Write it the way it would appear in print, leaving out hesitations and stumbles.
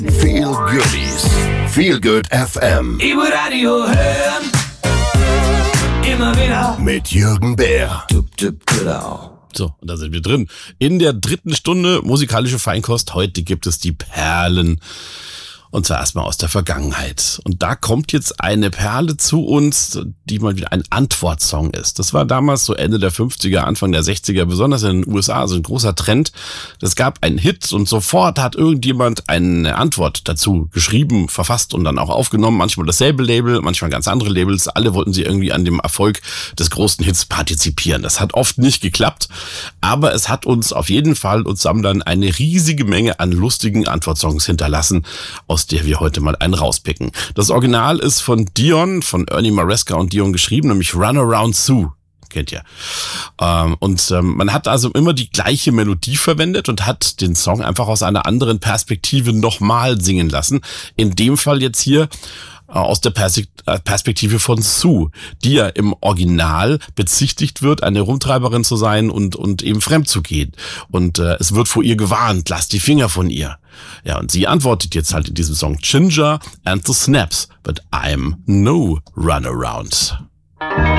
Feel Goodies. Feel Good FM. Ibu Radio hören. Immer wieder. Mit Jürgen Bär. Genau. So, und da sind wir drin. In der 3. Stunde musikalische Feinkost. Heute gibt es die Perlen. Und zwar erstmal aus der Vergangenheit. Und da kommt jetzt eine Perle zu uns, die mal wieder ein Antwortsong ist. Das war damals so Ende der 50er, Anfang der 60er, besonders in den USA, so ein großer Trend. Es gab einen Hit und sofort hat irgendjemand eine Antwort dazu geschrieben, verfasst und dann auch aufgenommen. Manchmal dasselbe Label, manchmal ganz andere Labels. Alle wollten sie irgendwie an dem Erfolg des großen Hits partizipieren. Das hat oft nicht geklappt, aber es hat uns auf jeden Fall uns Sammlern eine riesige Menge an lustigen Antwortsongs hinterlassen, aus der wir heute mal einen rauspicken. Das Original ist von Dion, von Ernie Maresca und Dion geschrieben, nämlich Run Around Sue. Kennt ihr. Man hat also immer die gleiche Melodie verwendet und hat den Song einfach aus einer anderen Perspektive nochmal singen lassen. In dem Fall jetzt hier aus der Perspektive von Sue, die ja im Original bezichtigt wird, eine Rumtreiberin zu sein und eben fremd zu gehen. Und es wird vor ihr gewarnt, lass die Finger von ihr. Ja, und sie antwortet jetzt halt in diesem Song Ginger and the Snaps, but I'm no runaround.